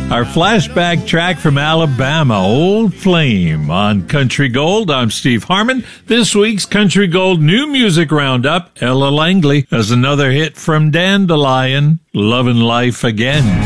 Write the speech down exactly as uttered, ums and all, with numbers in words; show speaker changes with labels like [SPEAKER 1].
[SPEAKER 1] Our flashback track from Alabama, Old Flame, on Country Gold. I'm Steve Harmon. This week's Country Gold New Music Roundup, Ella Langley has another hit from Dandelion, Lovin' Life Again.